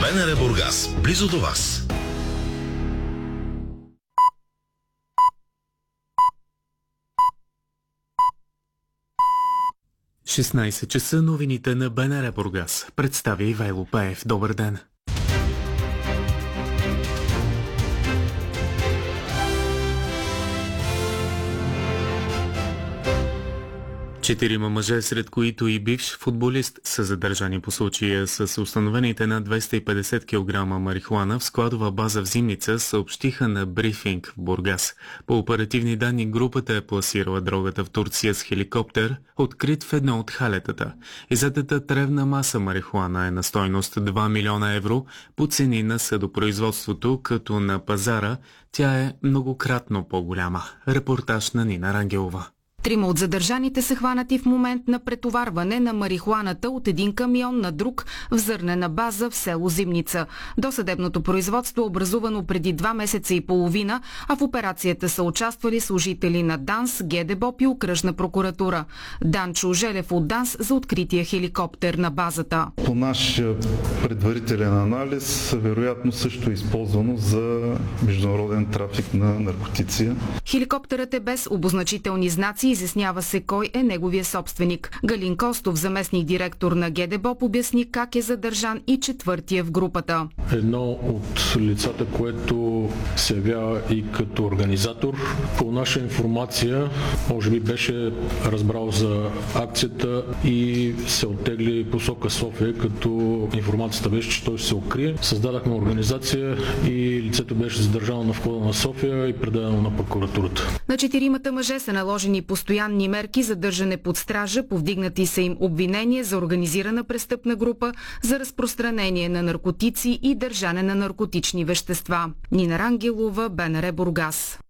БНР Бургас, близо до вас. – 16 часа, новините на БНР Бургас. Представя Ивайло Пеев. Добър ден. Четирима мъже, сред които и бивш футболист, са задържани по случая с установените над 250 кг марихуана в складова база в Зимница, съобщиха на брифинг в Бургас. По оперативни данни групата е пласирала дрогата в Турция с хеликоптер, открит в едно от халетата. Иззетата тревна маса марихуана е на стойност 2 милиона евро по цени на съдопроизводството, като на пазара тя е многократно по-голяма. Репортаж на Нина Рангелова. Трима от задържаните са хванати в момент на претоварване на марихуаната от един камион на друг в зърнена база в село Зимница. Досъдебното производство е образувано преди 2 месеца и половина, а в операцията са участвали служители на ДАНС, ГДБОП и окръжна прокуратура. Данчо Желев от ДАНС за открития хеликоптер на базата. По наш предварителен анализ, вероятно също е използвано за международен трафик на наркотици. Хеликоптерът е без обозначителни знаци. Изяснява се кой е неговия собственик. Галин Костов, заместник директор на ГДБОП, обясни как е задържан и четвъртия в групата. Едно от лицата, което се явява и като организатор, по наша информация, може би беше разбрал за акцията и се оттегли посока София, като информацията беше, че той ще се укрие. Създадахме организация и лицето беше задържано на входа на София и предадено на прокуратурата. На четиримата мъже са наложени постоянни мерки за държане под стража, повдигнати са им обвинения за организирана престъпна група, за разпространение на наркотици и държане на наркотични вещества. Нина Рангелова, БНР Бургас.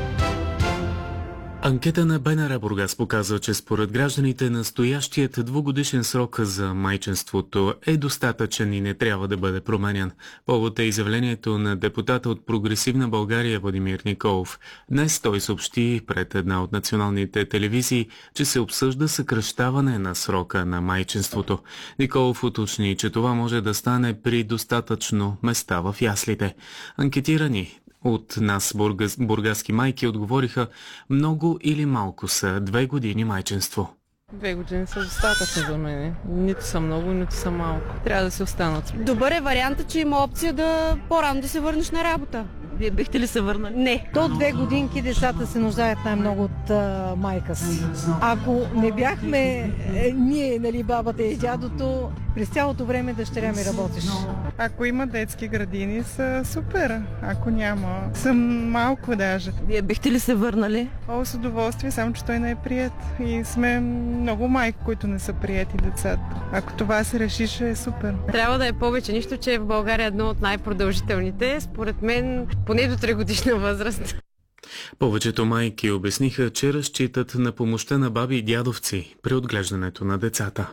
Анкета на БНР Бургас показва, че според гражданите настоящият 2-годишен срок за майчинството е достатъчен и не трябва да бъде променян. Повод е изявлението на депутата от Прогресивна България Владимир Николов. Днес той съобщи пред една от националните телевизии, че се обсъжда съкращаване на срока на майчинството. Николов уточни, че това може да стане при достатъчно места в яслите. Анкетирани от нас бургаски майки отговориха: много или малко са 2 години майчинство. 2 години са достатъчно за мен. Нито са много, нито са малко. Трябва да се останат. Добър е вариантът, че има опция да по-рано да се върнеш на работа. Вие бихте ли се върнали? Не. До 2 годинки децата се нуждаят най-много от майка си. Ако не бяхме ние, нали, бабата и дядото, през цялото време дъщеря ми работеше. Ако има детски градини, са супер. Ако няма, съм малко даже. Вие бихте ли се върнали? О, с удоволствие, само че той не е приет. И сме много майки, които не са приети децата. Ако това се реши, ще е супер. Трябва да е повече. Нищо, че е в България едно от най-продължителните. Според мен поне до 3 годишна възраст. Повечето майки обясниха, че разчитат на помощта на баби и дядовци при отглеждането на децата.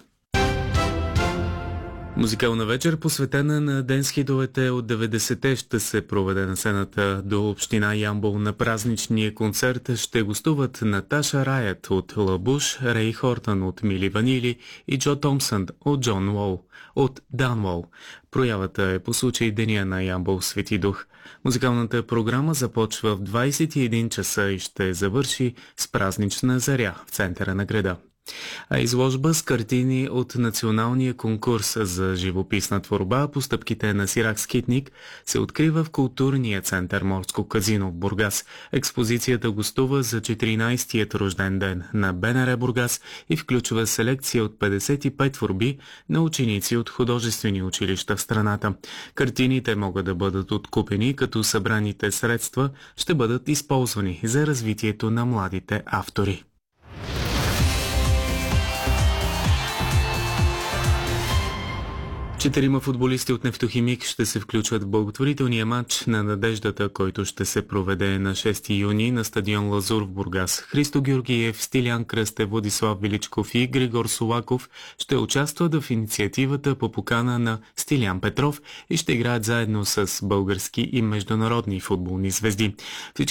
Музикална вечер, посветена на ден с хитовете от 90-те, ще се проведе на сцената до община Ямбол. На празничния концерт ще гостуват Наташа Раят от Лабуш, Рей Хортън от Мили Ванили и Джо Томпсън от Дан Уол. Проявата е по случай Деня на Ямбол Свети Дух. Музикалната програма започва в 21 часа и ще завърши с празнична заря в центъра на града. А изложба с картини от националния конкурс за живописна творба "Постъпките на Сирак Скитник" се открива в културния център Морско казино в Бургас. Експозицията гостува за 14-тият рожден ден на БНР Бургас и включва селекция от 55 творби на ученици от художествени училища в страната. Картините могат да бъдат откупени, като събраните средства ще бъдат използвани за развитието на младите автори. Четирима футболисти от Нефтохимик ще се включват в благотворителния матч на надеждата, който ще се проведе на 6 юни на стадион Лазур в Бургас. Христо Георгиев, Стилян Кръстев, Владислав Величков и Григор Солаков ще участват в инициативата по покана на Стилян Петров и ще играят заедно с български и международни футболни звезди. Всички